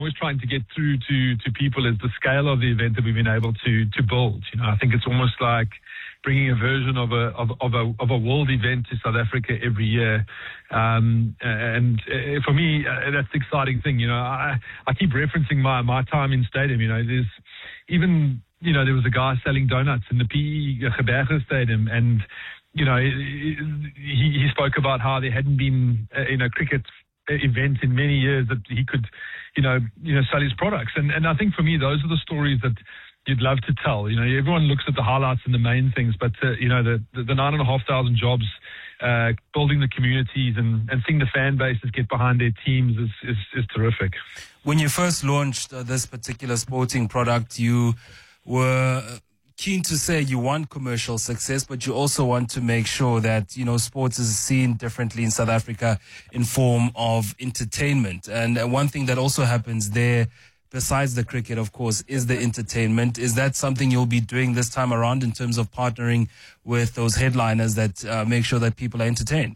always trying to get through to people is the scale of the event that we've been able to build. I think it's almost like bringing a version of a world event to South Africa every year. For me, that's the exciting thing. I keep referencing my time in stadium. There's even, there was a guy selling donuts in the PE Geberge Stadium, and he spoke about how there hadn't been cricket event in many years that he could sell his products, and I think for me those are the stories that you'd love to tell. Everyone looks at the highlights and the main things, but the 9,500 jobs, building the communities and seeing the fan bases get behind their teams is terrific. When you first launched this particular sporting product, you were keen to say you want commercial success, but you also want to make sure that, sports is seen differently in South Africa in form of entertainment. And one thing that also happens there, besides the cricket, of course, is the entertainment. Is that something you'll be doing this time around in terms of partnering with those headliners that make sure that people are entertained?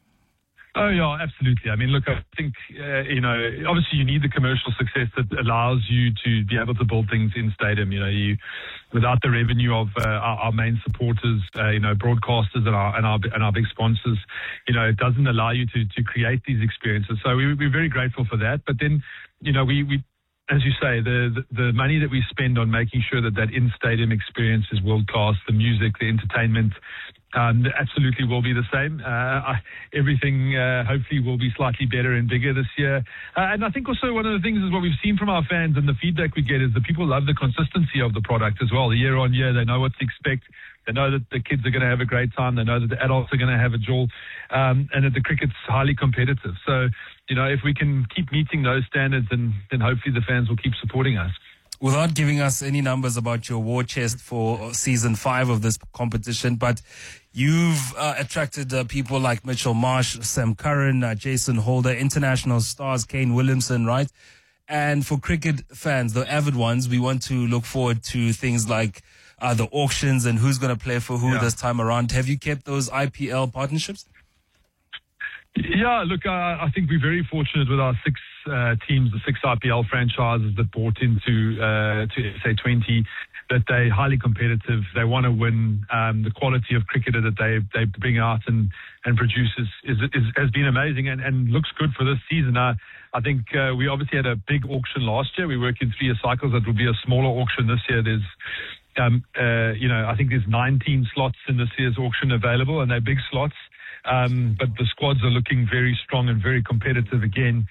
Oh, yeah, absolutely. I mean, look, I think, obviously you need the commercial success that allows you to be able to build things in stadium. Without the revenue of our main supporters, broadcasters and our big sponsors, it doesn't allow you to create these experiences. So we're very grateful for that. But then, we as you say, the money that we spend on making sure that in-stadium experience is world-class, the music, the entertainment, absolutely will be the same. Everything hopefully will be slightly better and bigger this year. And I think also one of the things is what we've seen from our fans and the feedback we get is that people love the consistency of the product as well. Year on year, they know what to expect. They know that the kids are going to have a great time. They know that the adults are going to have a jaw, and that the cricket's highly competitive. So, if we can keep meeting those standards, then hopefully the fans will keep supporting us. Without giving us any numbers about your war chest for season 5 of this competition, but you've attracted people like Mitchell Marsh, Sam Curran, Jason Holder, international stars, Kane Williamson, right? And for cricket fans, the avid ones, we want to look forward to things like the auctions and who's going to play for who this time around. Have you kept those IPL partnerships? Yeah, look, I think we're very fortunate with our 6 teams, the 6 IPL franchises that bought into to SA20, that they're highly competitive. They want to win. The quality of cricketer that they bring out and produce has been amazing and looks good for this season. I think we obviously had a big auction last year. We work in 3-year cycles. That will be a smaller auction this year. There's I think there's 19 slots in this year's auction available, and they're big slots. But the squads are looking very strong and very competitive again.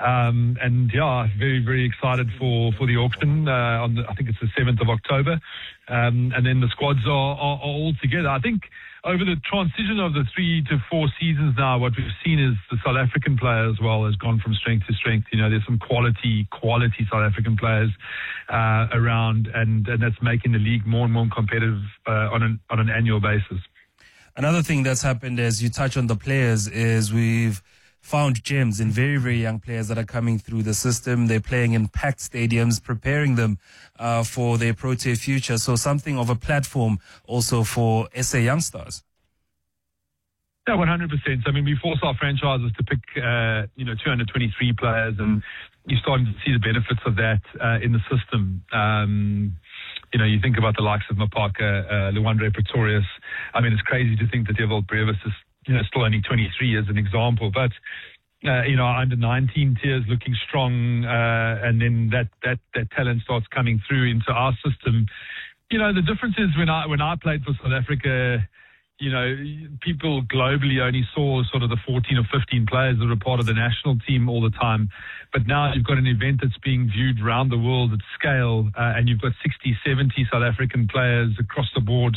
Very, very excited for the auction. I think it's the 7th of October. And then the squads are all together. I think over the transition of the 3 to 4 seasons now, what we've seen is the South African player as well has gone from strength to strength. There's some quality South African players around, and that's making the league more and more competitive on an annual basis. Another thing that's happened as you touch on the players is we've found gems in very, very young players that are coming through the system. They're playing in packed stadiums, preparing them for their Protea future. So something of a platform also for SA youngsters. Yeah, 100%. I mean, we force our franchises to pick, 223 players, and you're starting to see the benefits of that in the system. You think about the likes of Mapaka, Luandre Pretorius. I mean, it's crazy to think that Ewald Brevis is, still only 23 as an example. But, our under 19 tiers looking strong, and then that talent starts coming through into our system. The difference is when I played for South Africa, people globally only saw sort of the 14 or 15 players that were part of the national team all the time. But now you've got an event that's being viewed around the world at scale, and you've got 60, 70 South African players across the board,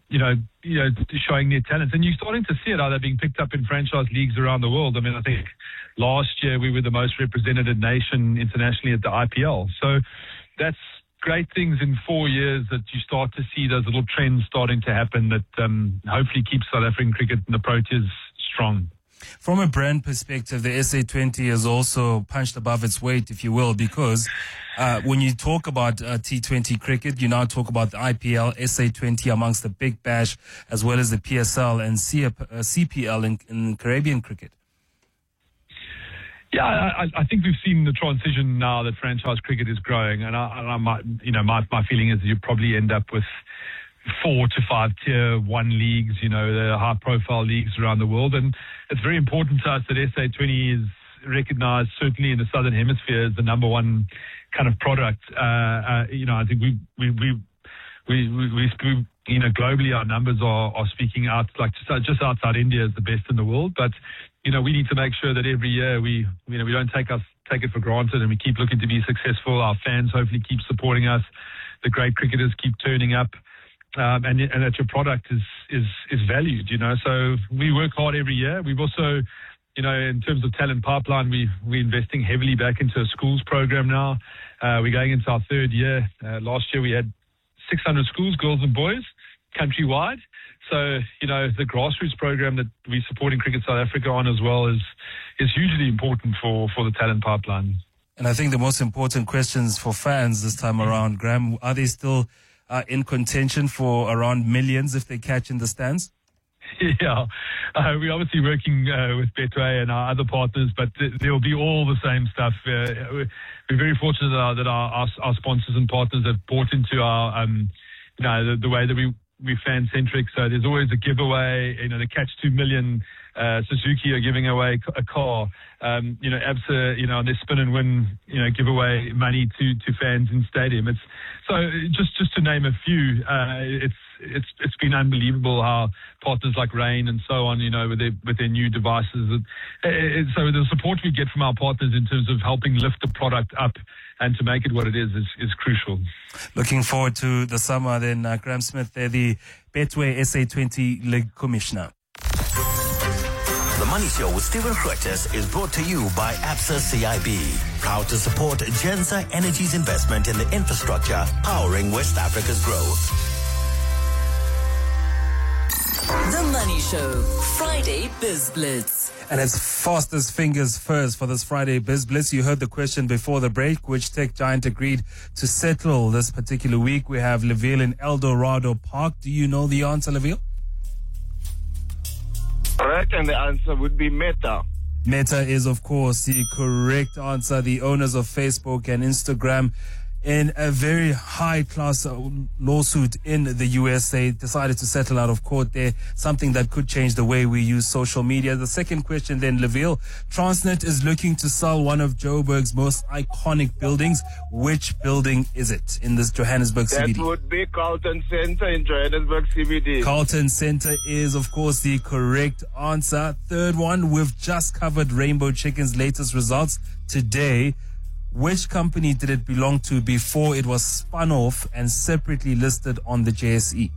showing their talents. And you're starting to see it, how they're being picked up in franchise leagues around the world. I mean, I think last year we were the most represented nation internationally at the IPL. So that's great things in 4 years, that you start to see those little trends starting to happen that hopefully keeps South African cricket and the Proteas strong. From a brand perspective, the SA20 has also punched above its weight, if you will, because when you talk about T20 cricket, you now talk about the IPL, SA20 amongst the Big Bash, as well as the PSL and CPL in Caribbean cricket. Yeah, I think we've seen the transition now that franchise cricket is growing, and my feeling is you probably end up with 4 to 5 tier 1 leagues, the high profile leagues around the world, and it's very important to us that SA20 is recognized certainly in the Southern Hemisphere as the number one kind of product. I think we globally our numbers are speaking out, like just outside India is the best in the world, but we need to make sure that every year we don't take it for granted, and we keep looking to be successful. Our fans hopefully keep supporting us. The great cricketers keep turning up, and that your product is valued. So we work hard every year. We've also, in terms of talent pipeline, we're investing heavily back into a schools program now. We're going into our 3rd year. Last year we had 600 schools, girls and boys, countrywide. So, the grassroots program that we're supporting Cricket South Africa on as well is hugely important for the talent pipeline. And I think the most important questions for fans this time around, Graham, are they still in contention for around millions if they catch in the stands? Yeah, we're obviously working with Betway and our other partners, but there will be all the same stuff. We're very fortunate that our sponsors and partners have bought into our, the way that we're fan-centric. So there's always a giveaway. The Catch 2 Million, Suzuki are giving away a car. ABSA, on their spin and win, give away money to fans in stadium. It's so just to name a few. It's been unbelievable how partners like Rain and so on, with their new devices. So the support we get from our partners in terms of helping lift the product up and to make it what it is crucial. Looking forward to the summer then. Graham Smith, they're the Betway SA20 League Commissioner. The Money Show with Stephen Curtis is brought to you by ABSA CIB, proud to support Genza Energy's investment in the infrastructure powering West Africa's growth. The Money Show, Friday Biz Blitz. And as fast as fingers first for this Friday Biz Blitz, you heard the question before the break, which tech giant agreed to settle this particular week. We have Leville in Eldorado Park. Do you know the answer, Leville? Correct, and the answer would be Meta. Meta is, of course, the correct answer. The owners of Facebook and Instagram, in a very high-class lawsuit in the US, they decided to settle out of court there, something that could change the way we use social media. The second question then, Leville. Transnet is looking to sell one of Joburg's most iconic buildings. Which building is it in this Johannesburg CBD? That would be Carlton Centre in Johannesburg CBD. Carlton Centre is, of course, the correct answer. Third one, we've just covered Rainbow Chicken's latest results today. Which company did it belong to before it was spun off and separately listed on the JSE?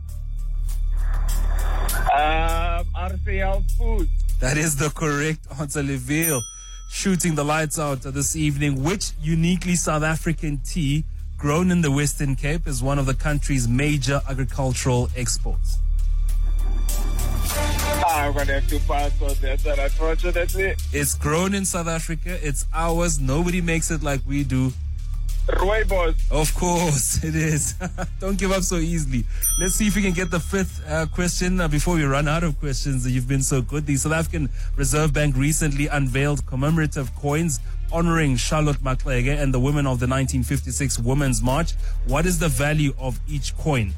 RCL Foods. That is the correct answer, Leville. Shooting the lights out this evening. Which uniquely South African tea grown in the Western Cape is one of the country's major agricultural exports? I'm going to have to pass on that, unfortunately. It's grown in South Africa. It's ours. Nobody makes it like we do. Rooibos. Of course, it is. Don't give up so easily. Let's see if we can get the fifth question before we run out of questions. You've been so good. The South African Reserve Bank recently unveiled commemorative coins honoring Charlotte Maxeke and the women of the 1956 Women's March. What is the value of each coin?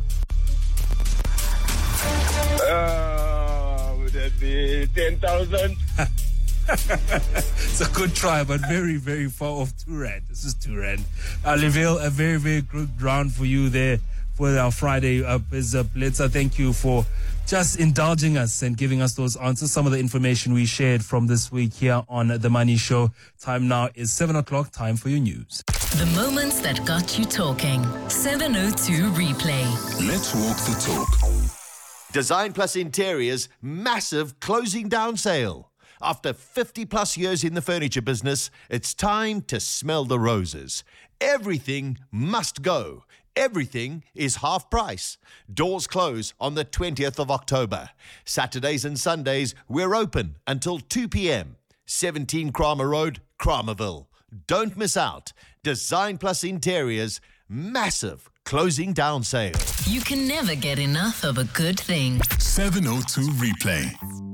Would that be 10,000? It's a good try, but very, very far off. 2 rand. This is 2 rand. Leville, a very, very good round for you there for our Friday Biz Blitz. Thank you for just indulging us and giving us those answers. Some of the information we shared from this week here on The Money Show. Time now is 7 o'clock. Time for your news. The moments that got you talking. 702 Replay. Let's walk the talk. Design Plus Interiors massive closing down sale. After 50 plus years in the furniture business, it's time to smell the roses. Everything must go. Everything is half price. Doors close on the 20th of October. Saturdays and Sundays, we're open until 2 p.m. 17 Kramer Road, Kramerville. Don't miss out. Design Plus Interiors, massive closing down sale. You can never get enough of a good thing. 702 Replay.